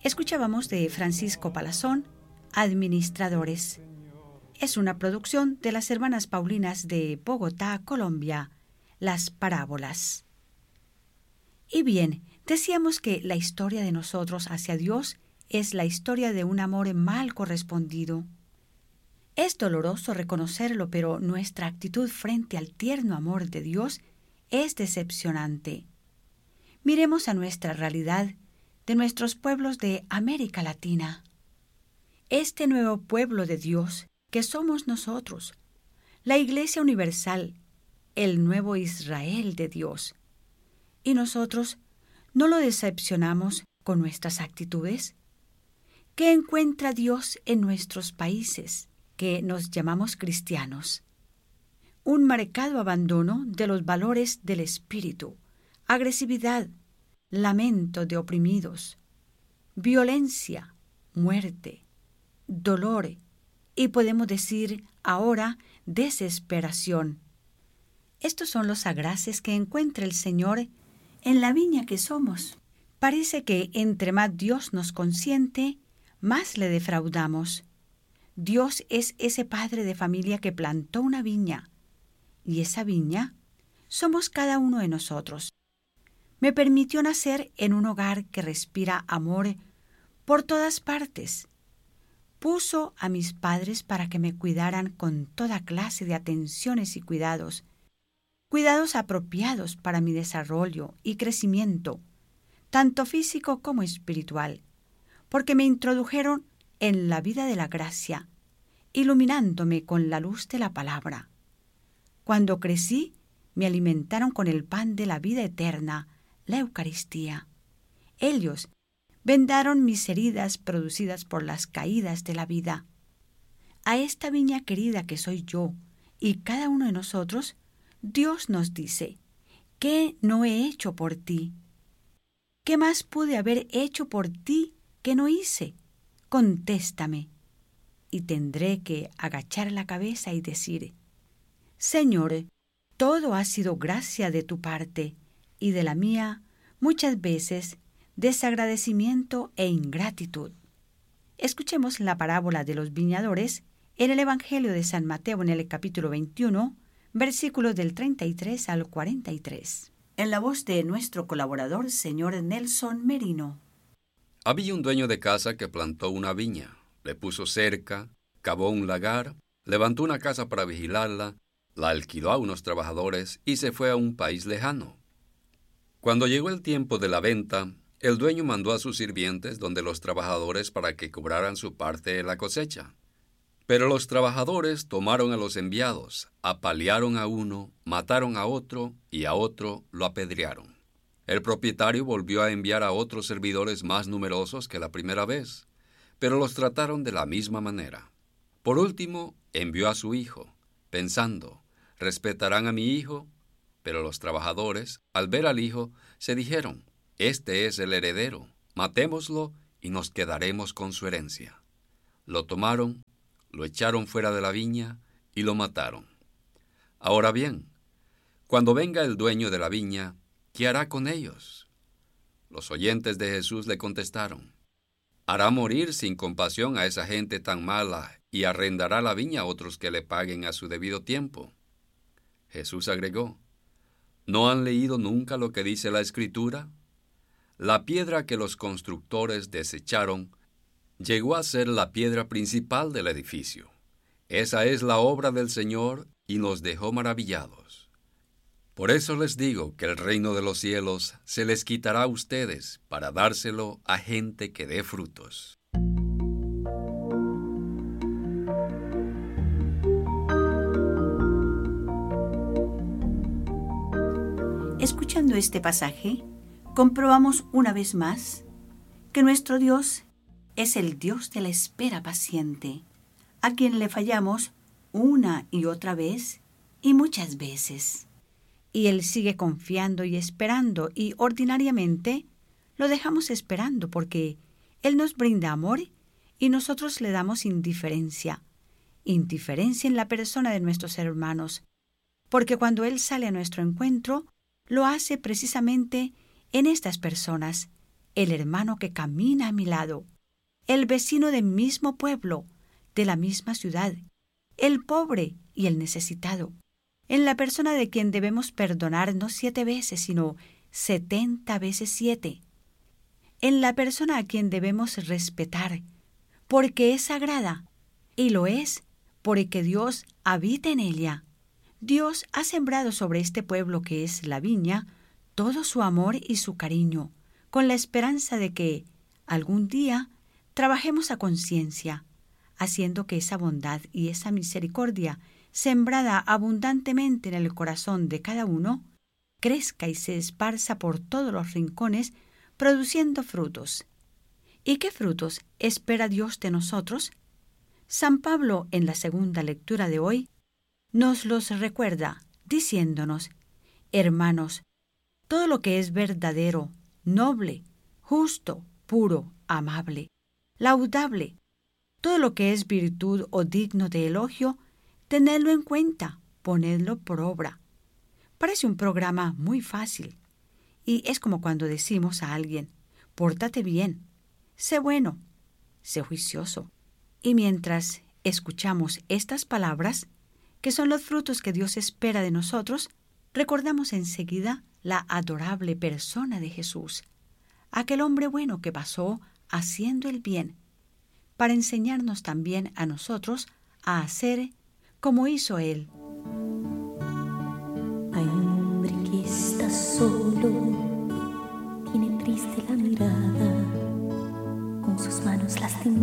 Escuchábamos de Francisco Palazón, Administradores. Es una producción de las Hermanas Paulinas de Bogotá, Colombia, Las Parábolas. Y bien, decíamos que la historia de nosotros hacia Dios es la historia de un amor mal correspondido. Es doloroso reconocerlo, pero nuestra actitud frente al tierno amor de Dios es decepcionante. Miremos a nuestra realidad de nuestros pueblos de América Latina. Este nuevo pueblo de Dios que somos nosotros, la Iglesia Universal, el nuevo Israel de Dios. ¿Y nosotros no lo decepcionamos con nuestras actitudes? ¿Qué encuentra Dios en nuestros países, que nos llamamos cristianos? Un marcado abandono de los valores del espíritu, agresividad, lamento de oprimidos, violencia, muerte, dolor y podemos decir ahora desesperación. Estos son los agraces que encuentra el Señor en la viña que somos. Parece que entre más Dios nos consiente, más le defraudamos. Dios es ese padre de familia que plantó una viña, y esa viña somos cada uno de nosotros. Me permitió nacer en un hogar que respira amor por todas partes. Puso a mis padres para que me cuidaran con toda clase de atenciones y cuidados apropiados para mi desarrollo y crecimiento, tanto físico como espiritual, porque me introdujeron en la vida de la gracia, iluminándome con la luz de la palabra. Cuando crecí, me alimentaron con el pan de la vida eterna, la Eucaristía. Ellos vendaron mis heridas producidas por las caídas de la vida. A esta viña querida que soy yo y cada uno de nosotros, Dios nos dice: ¿qué no he hecho por ti? ¿Qué más pude haber hecho por ti que no hice? Contéstame. Y tendré que agachar la cabeza y decir: Señor, todo ha sido gracia de tu parte, y de la mía, muchas veces, desagradecimiento e ingratitud. Escuchemos la parábola de los viñadores en el Evangelio de San Mateo en el capítulo 21, versículos del 33 al 43. En la voz de nuestro colaborador, señor Nelson Merino. Había un dueño de casa que plantó una viña, le puso cerca, cavó un lagar, levantó una casa para vigilarla, la alquiló a unos trabajadores y se fue a un país lejano. Cuando llegó el tiempo de la venta, el dueño mandó a sus sirvientes donde los trabajadores para que cobraran su parte de la cosecha. Pero los trabajadores tomaron a los enviados, apalearon a uno, mataron a otro y a otro lo apedrearon. El propietario volvió a enviar a otros servidores más numerosos que la primera vez, pero los trataron de la misma manera. Por último, envió a su hijo, pensando: respetarán a mi hijo. Pero los trabajadores, al ver al hijo, se dijeron: este es el heredero, matémoslo y nos quedaremos con su herencia. Lo tomaron, lo echaron fuera de la viña y lo mataron. Ahora bien, cuando venga el dueño de la viña, ¿qué hará con ellos? Los oyentes de Jesús le contestaron: hará morir sin compasión a esa gente tan mala y arrendará la viña a otros que le paguen a su debido tiempo. Jesús agregó: ¿no han leído nunca lo que dice la Escritura? La piedra que los constructores desecharon llegó a ser la piedra principal del edificio. Esa es la obra del Señor y nos dejó maravillados. Por eso les digo que el reino de los cielos se les quitará a ustedes para dárselo a gente que dé frutos. Escuchando este pasaje, comprobamos una vez más que nuestro Dios es el Dios de la espera paciente, a quien le fallamos una y otra vez y muchas veces. Y Él sigue confiando y esperando, y ordinariamente lo dejamos esperando porque Él nos brinda amor y nosotros le damos indiferencia en la persona de nuestros hermanos, porque cuando Él sale a nuestro encuentro, lo hace precisamente en estas personas el hermano que camina a mi lado, el vecino del mismo pueblo, de la misma ciudad, el pobre y el necesitado, en la persona de quien debemos perdonar no 7 veces, sino 70 veces 7, en la persona a quien debemos respetar, porque es sagrada, y lo es porque Dios habita en ella. Dios ha sembrado sobre este pueblo que es la viña todo su amor y su cariño, con la esperanza de que, algún día, trabajemos a conciencia, haciendo que esa bondad y esa misericordia, sembrada abundantemente en el corazón de cada uno, crezca y se esparza por todos los rincones, produciendo frutos. ¿Y qué frutos espera Dios de nosotros? San Pablo, en la segunda lectura de hoy, nos los recuerda, diciéndonos: hermanos, todo lo que es verdadero, noble, justo, puro, amable, laudable, todo lo que es virtud o digno de elogio, tenedlo en cuenta, ponedlo por obra. Parece un programa muy fácil, y es como cuando decimos a alguien: pórtate bien, sé bueno, sé juicioso. Y mientras escuchamos estas palabras, que son los frutos que Dios espera de nosotros, recordamos enseguida la adorable persona de Jesús, aquel hombre bueno que pasó haciendo el bien, para enseñarnos también a nosotros a hacer como hizo Él.